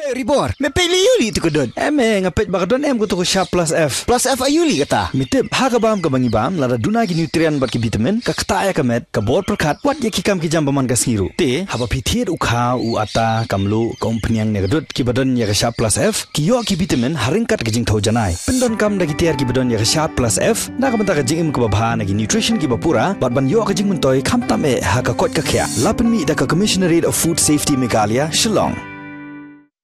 Ribor, me peli yuli tu kedon. Ngapit bakadon ko tu ko Sharp Plus F. Plus F ayuli kata. Mitip hagabam ka bangibam lada duna ki nutrien bat ki vitamin ka kata ya kamet ka bor perkat wat ya ki kam ki jam baman ka siru. Te haba pithiet u kha u ata kamlu kompanyang ne gadut ki badon ya ka Sharp Plus F ki yo ki vitamin haringkat ka jing thau janai. Pendon kam da ki tiar ki badon ya ka Sharp Plus F na ka menta ka jing im ka babha na ki nutrition ki bapura bat ban yo ka jing mentoi kham tam ha ka kot ka khya. Lapen mi da ka Commissionerate of Food Safety Meghalaya Shillong.